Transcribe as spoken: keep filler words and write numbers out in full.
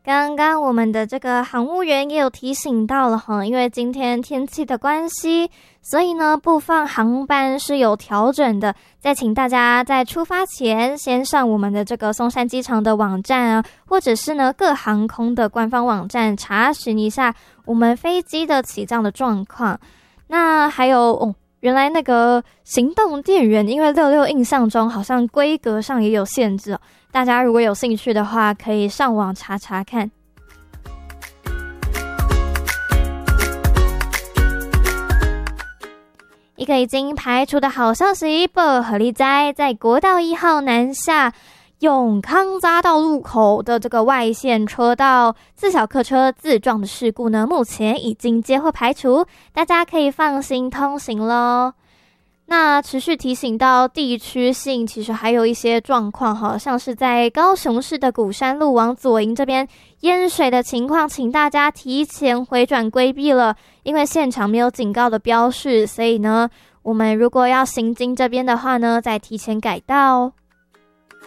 刚刚我们的这个航务员也有提醒到了哈，因为今天天气的关系，所以呢部分航班是有调整的。再请大家在出发前先上我们的这个松山机场的网站啊，或者是呢各航空的官方网站查询一下我们飞机的起降的状况。那还有哦，原来那个行动电源，因为六六印象中好像规格上也有限制哦。大家如果有兴趣的话，可以上网查查看。一个已经排除的好消息，不合力在在国道一号南下永康匝道路口的这个外线车道自小客车自撞的事故呢，目前已经接获排除，大家可以放心通行咯。那持续提醒到地区性，其实还有一些状况哈，像是在高雄市的鼓山路往左营这边淹水的情况，请大家提前回转规避了，因为现场没有警告的标示，所以呢，我们如果要行经这边的话呢，再提前改道。